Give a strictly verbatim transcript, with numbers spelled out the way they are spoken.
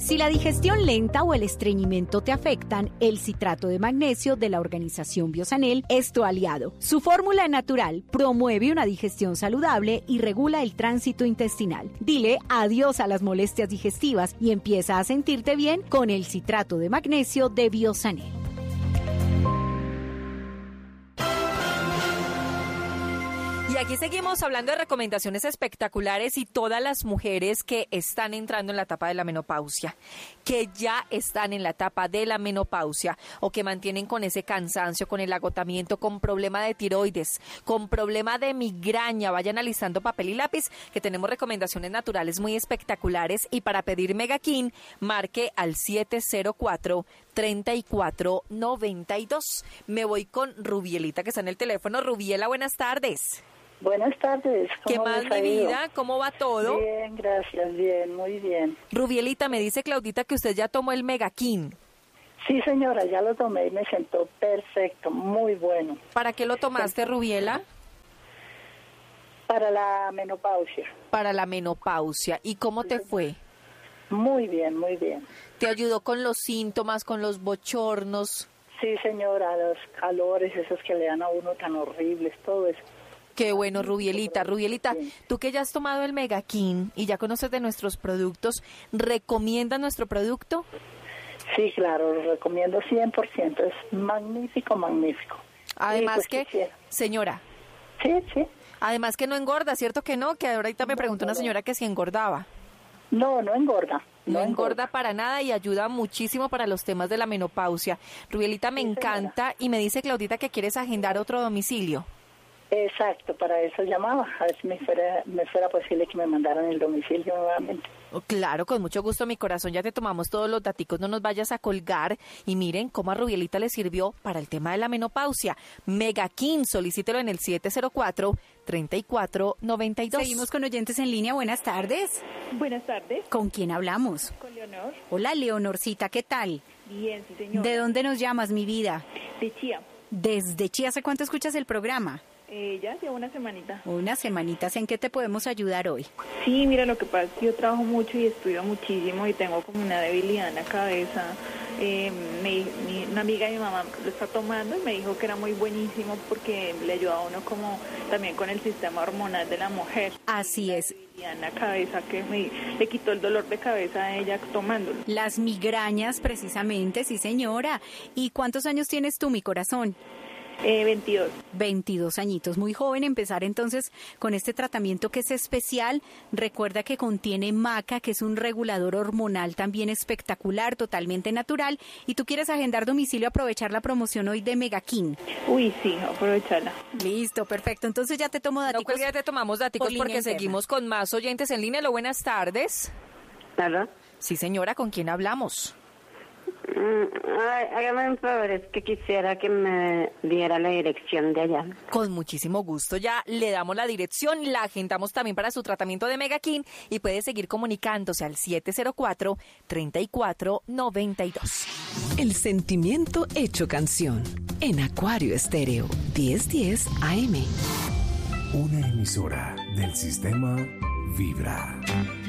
Si la digestión lenta o el estreñimiento te afectan, el citrato de magnesio de la organización Biosanel es tu aliado. Su fórmula natural promueve una digestión saludable y regula el tránsito intestinal. Dile adiós a las molestias digestivas y empieza a sentirte bien con el citrato de magnesio de Biosanel. Y aquí seguimos hablando de recomendaciones espectaculares y todas las mujeres que están entrando en la etapa de la menopausia, que ya están en la etapa de la menopausia o que mantienen con ese cansancio, con el agotamiento, con problema de tiroides, con problema de migraña. Vayan alistando papel y lápiz que tenemos recomendaciones naturales muy espectaculares, y para pedir Megakin marque al siete cero cuatro, treinta y cuatro, noventa y dos. Me voy con Rubielita que está en el teléfono. Rubiela, buenas tardes. Buenas tardes. ¿Qué más, mi vida? ¿Cómo va todo? Bien, gracias, bien, muy bien. Rubielita, me dice Claudita que usted ya tomó el Megakin. Sí, señora, ya lo tomé y me sentó perfecto, muy bueno. ¿Para qué lo tomaste, Rubiela? Para la menopausia. Para la menopausia. ¿Y cómo te fue? Muy bien, muy bien. ¿Te ayudó con los síntomas, con los bochornos? Sí, señora, los calores, esos que le dan a uno tan horribles, todo eso. Qué bueno, Rubielita. Rubielita, tú que ya has tomado el Megakin y ya conoces de nuestros productos, ¿recomiendas nuestro producto? Sí, claro, lo recomiendo cien por ciento. Es magnífico, magnífico. Además sí, pues, que, quisiera. señora. Sí, sí. Además que no engorda, ¿cierto que no? Que ahorita me No, preguntó no, una señora que si engordaba. No, no engorda. No, no engorda, engorda para nada y ayuda muchísimo para los temas de la menopausia. Rubielita, me sí, encanta señora. Y me dice Claudita que quieres agendar otro domicilio. Exacto, para eso llamaba, a ver si me fuera, me fuera posible que me mandaran el domicilio nuevamente. Oh, claro, con mucho gusto, mi corazón, ya te tomamos todos los daticos, no nos vayas a colgar. Y miren cómo a Rubielita le sirvió para el tema de la menopausia. Megakin, solicítelo en el siete cero cuatro, treinta y cuatro, noventa y dos. Seguimos con oyentes en línea, buenas tardes. Buenas tardes. ¿Con quién hablamos? Con Leonor. Hola, Leonorcita, ¿qué tal? Bien, sí, señora. ¿De dónde nos llamas, mi vida? De Chía. ¿Desde Chía? ¿Hace cuánto escuchas el programa? Eh, ya hace una semanita. Unas semanitas. ¿En qué te podemos ayudar hoy? Sí, mira, lo que pasa es que yo trabajo mucho y estudio muchísimo y tengo como una debilidad en la cabeza. Eh, me, mi, una amiga de mi mamá lo está tomando y me dijo que era muy buenísimo porque le ayuda a uno como también con el sistema hormonal de la mujer. Así es. La en la cabeza que me, le quitó el dolor de cabeza a ella tomándolo. Las migrañas, precisamente, sí, señora. ¿Y cuántos años tienes tú, mi corazón? Eh, veintidós. veintidós añitos, muy joven empezar entonces con este tratamiento que es especial. Recuerda que contiene maca, que es un regulador hormonal también espectacular, totalmente natural. Y tú quieres agendar domicilio, aprovechar la promoción hoy de Megakin. Uy, sí, aprovecharla. Listo, perfecto. Entonces ya te tomo daticos. No, ya te tomamos daticos porque interna. Seguimos con más oyentes en línea. Lo buenas tardes. ¿Aló? Sí, señora, ¿con quién hablamos? Ay, hágame un favor, es que quisiera que me diera la dirección de allá. Con muchísimo gusto, ya le damos la dirección, la agendamos también para su tratamiento de Megakin y puede seguir comunicándose al siete cero cuatro, treinta y cuatro, noventa y dos. El sentimiento hecho canción en Acuario Estéreo diez diez A M. Una emisora del sistema Vibra.